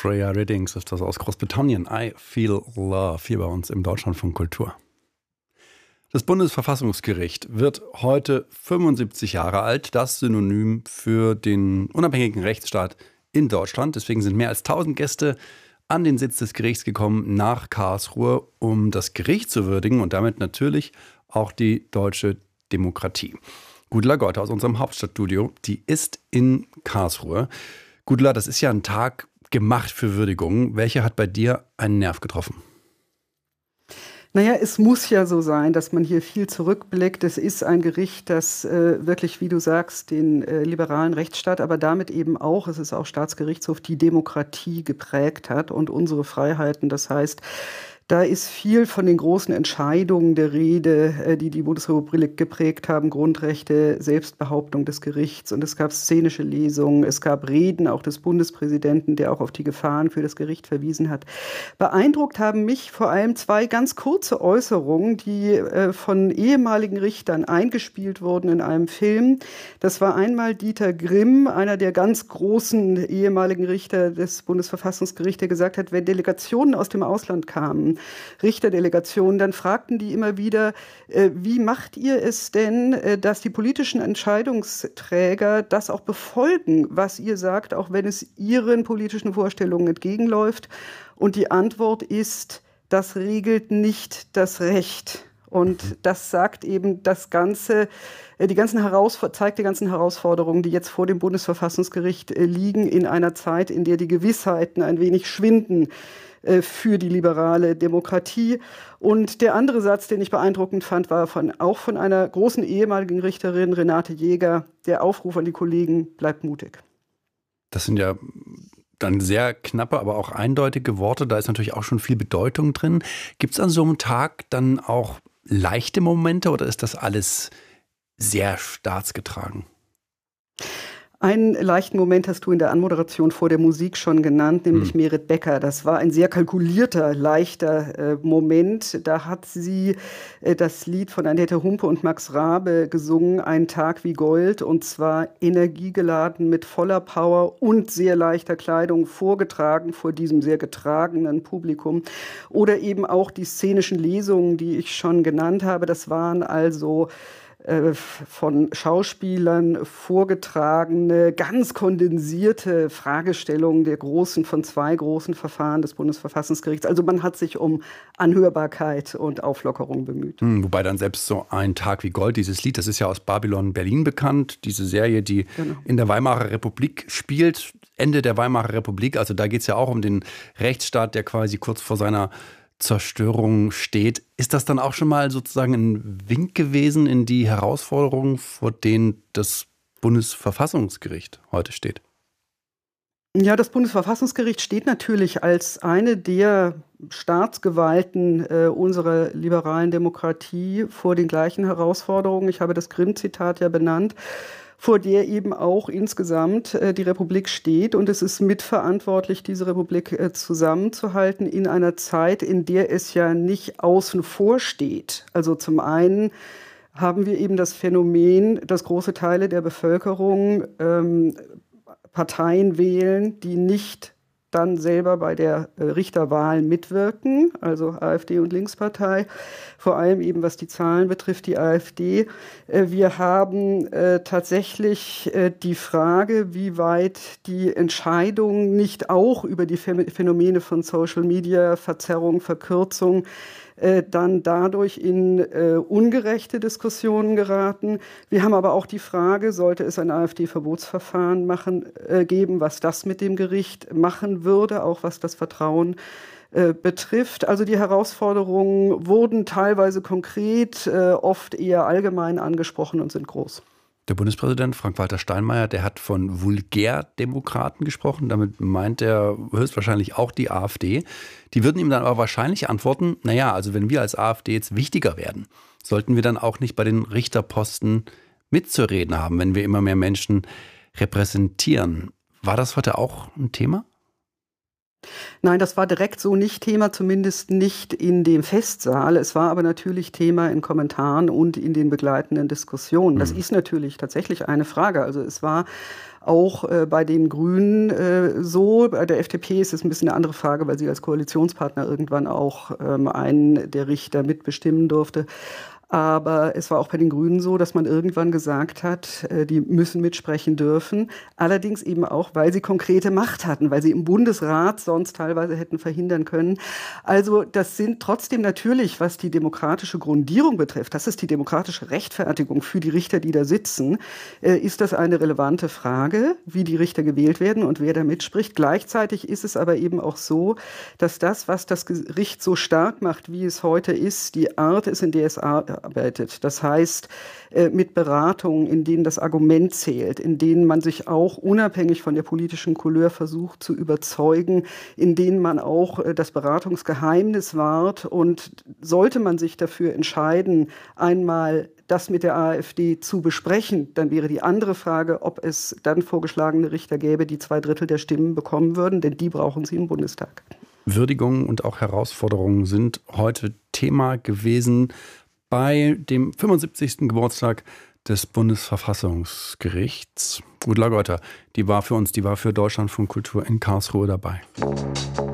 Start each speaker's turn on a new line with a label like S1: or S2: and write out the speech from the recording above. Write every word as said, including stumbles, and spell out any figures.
S1: Freya Riddings ist das aus Großbritannien. I Feel Love, hier bei uns im Deutschlandfunk Kultur. Das Bundesverfassungsgericht wird heute fünfundsiebzig Jahre alt, das Synonym für den unabhängigen Rechtsstaat in Deutschland. Deswegen sind mehr als tausend Gäste an den Sitz des Gerichts gekommen nach Karlsruhe, um das Gericht zu würdigen und damit natürlich auch die deutsche Demokratie. Gudula Geuter aus unserem Hauptstadtstudio, die ist in Karlsruhe. Gudula, das ist ja ein Tag gemacht für Würdigungen. Welche hat bei dir einen Nerv getroffen?
S2: Naja, es muss ja so sein, dass man hier viel zurückblickt. Es ist ein Gericht, das äh, wirklich, wie du sagst, den äh, liberalen Rechtsstaat, aber damit eben auch, es ist auch Staatsgerichtshof, die Demokratie geprägt hat und unsere Freiheiten. Das heißt, da ist viel von den großen Entscheidungen der Rede, die die Bundesrepublik geprägt haben, Grundrechte, Selbstbehauptung des Gerichts. Und es gab szenische Lesungen, es gab Reden auch des Bundespräsidenten, der auch auf die Gefahren für das Gericht verwiesen hat. Beeindruckt haben mich vor allem zwei ganz kurze Äußerungen, die von ehemaligen Richtern eingespielt wurden in einem Film. Das war einmal Dieter Grimm, einer der ganz großen ehemaligen Richter des Bundesverfassungsgerichts, der gesagt hat, wenn Delegationen aus dem Ausland kamen, Richterdelegationen, dann fragten die immer wieder, äh, wie macht ihr es denn, äh, dass die politischen Entscheidungsträger das auch befolgen, was ihr sagt, auch wenn es ihren politischen Vorstellungen entgegenläuft? Und die Antwort ist, das regelt nicht das Recht. Und das sagt eben das Ganze, die ganzen Herausfor- zeigt die ganzen Herausforderungen, die jetzt vor dem Bundesverfassungsgericht äh, liegen, in einer Zeit, in der die Gewissheiten ein wenig schwinden für die liberale Demokratie. Und der andere Satz, den ich beeindruckend fand, war von, auch von einer großen ehemaligen Richterin, Renate Jäger, der Aufruf an die Kollegen, bleibt mutig.
S1: Das sind ja dann sehr knappe, aber auch eindeutige Worte. Da ist natürlich auch schon viel Bedeutung drin. Gibt es an so einem Tag dann auch leichte Momente oder ist das alles sehr staatsgetragen?
S2: Einen leichten Moment hast du in der Anmoderation vor der Musik schon genannt, nämlich hm. Merit Becker. Das war ein sehr kalkulierter, leichter äh, Moment. Da hat sie äh, das Lied von Annette Humpe und Max Rabe gesungen, Ein Tag wie Gold, und zwar energiegeladen mit voller Power und sehr leichter Kleidung vorgetragen vor diesem sehr getragenen Publikum. Oder eben auch die szenischen Lesungen, die ich schon genannt habe. Das waren also von Schauspielern vorgetragene, ganz kondensierte Fragestellungen der großen, von zwei großen Verfahren des Bundesverfassungsgerichts. Also man hat sich um Anhörbarkeit und Auflockerung bemüht.
S1: Hm, wobei dann selbst so Ein Tag wie Gold, dieses Lied, das ist ja aus Babylon Berlin bekannt, diese Serie, die genau. in der Weimarer Republik spielt, Ende der Weimarer Republik, also da geht es ja auch um den Rechtsstaat, der quasi kurz vor seiner Zerstörung steht. Ist das dann auch schon mal sozusagen ein Wink gewesen in die Herausforderungen, vor denen das Bundesverfassungsgericht heute steht?
S2: Ja, das Bundesverfassungsgericht steht natürlich als eine der Staatsgewalten äh, unserer liberalen Demokratie vor den gleichen Herausforderungen. Ich habe das Grimm-Zitat ja benannt, vor der eben auch insgesamt äh, die Republik steht. Und es ist mitverantwortlich, diese Republik äh, zusammenzuhalten in einer Zeit, in der es ja nicht außen vor steht. Also zum einen haben wir eben das Phänomen, dass große Teile der Bevölkerung ähm, Parteien wählen, die nicht dann selber bei der äh, Richterwahl mitwirken, also AfD und Linkspartei, vor allem eben was die Zahlen betrifft, die AfD. Äh, wir haben äh, tatsächlich äh, die Frage, wie weit die Entscheidungen nicht auch über die Phänomene von Social Media, Verzerrung, Verkürzung, Äh, dann dadurch in äh, ungerechte Diskussionen geraten. Wir haben aber auch die Frage, sollte es ein AfD-Verbotsverfahren machen, äh, geben, was das mit dem Gericht machen würde, auch was das Vertrauen äh, betrifft. Also die Herausforderungen wurden teilweise konkret, äh, oft eher allgemein angesprochen und sind groß.
S1: Der Bundespräsident Frank-Walter Steinmeier, der hat von Vulgärdemokraten gesprochen. Damit meint er höchstwahrscheinlich auch die AfD. Die würden ihm dann aber wahrscheinlich antworten, naja, also wenn wir als AfD jetzt wichtiger werden, sollten wir dann auch nicht bei den Richterposten mitzureden haben, wenn wir immer mehr Menschen repräsentieren. War das heute auch ein Thema?
S2: Nein, das war direkt so nicht Thema, zumindest nicht in dem Festsaal. Es war aber natürlich Thema in Kommentaren und in den begleitenden Diskussionen. Das mhm. ist natürlich tatsächlich eine Frage. Also es war auch äh, bei den Grünen äh, so. Bei der F D P ist es ein bisschen eine andere Frage, weil sie als Koalitionspartner irgendwann auch ähm, einen der Richter mitbestimmen durfte. Aber es war auch bei den Grünen so, dass man irgendwann gesagt hat, die müssen mitsprechen dürfen. Allerdings eben auch, weil sie konkrete Macht hatten, weil sie im Bundesrat sonst teilweise hätten verhindern können. Also das sind trotzdem natürlich, was die demokratische Grundierung betrifft, das ist die demokratische Rechtfertigung für die Richter, die da sitzen, ist das eine relevante Frage, wie die Richter gewählt werden und wer da mitspricht. Gleichzeitig ist es aber eben auch so, dass das, was das Gericht so stark macht, wie es heute ist, die Art ist, in der es arbeitet. Das heißt, mit Beratungen, in denen das Argument zählt, in denen man sich auch unabhängig von der politischen Couleur versucht zu überzeugen, in denen man auch das Beratungsgeheimnis wahrt. Und sollte man sich dafür entscheiden, einmal das mit der AfD zu besprechen, dann wäre die andere Frage, ob es dann vorgeschlagene Richter gäbe, die zwei Drittel der Stimmen bekommen würden, denn die brauchen sie im Bundestag.
S1: Würdigungen und auch Herausforderungen sind heute Thema gewesen bei dem fünfundsiebzigsten Geburtstag des Bundesverfassungsgerichts. Gudula Geuter, die war für uns, die war für Deutschlandfunk Kultur in Karlsruhe dabei.